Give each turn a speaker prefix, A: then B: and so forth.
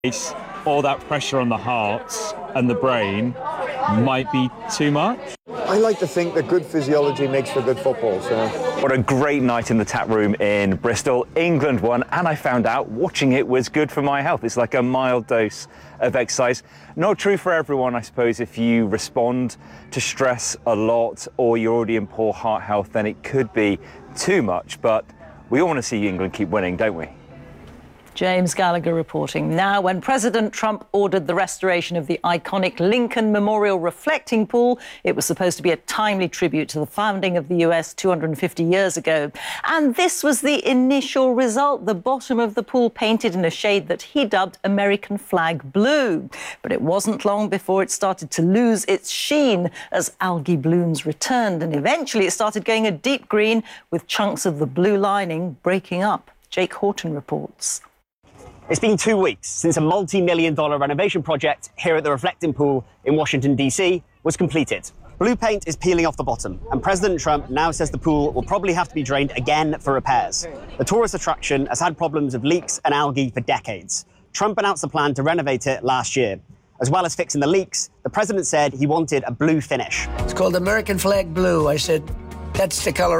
A: All that pressure on the heart and the brain might be too much.
B: I like to think that good physiology makes for good football. So.
C: What a great night in the tap room in Bristol. England won, and I found out watching it was good for my health. It's like a mild dose of exercise. Not true for everyone, I suppose. If you respond to stress a lot or you're already in poor heart health, then it could be too much. But we all want to see England keep winning, don't we?
D: James Gallagher reporting. Now, when President Trump ordered the restoration of the iconic Lincoln Memorial reflecting pool, it was supposed to be a timely tribute to the founding of the US 250 years ago. And this was the initial result, the bottom of the pool painted in a shade that he dubbed American flag blue. But it wasn't long before it started to lose its sheen as algae blooms returned, and eventually it started going a deep green with chunks of the blue lining breaking up. Jake Horton reports.
E: It's been 2 weeks since a multi-million-dollar renovation project here at the Reflecting Pool in Washington, D.C. was completed. Blue paint is peeling off the bottom, and President Trump now says the pool will probably have to be drained again for repairs. The tourist attraction has had problems of leaks and algae for decades. Trump announced a plan to renovate it last year. As well as fixing the leaks, the president said he wanted a blue finish.
F: It's called American flag blue. I said, that's the color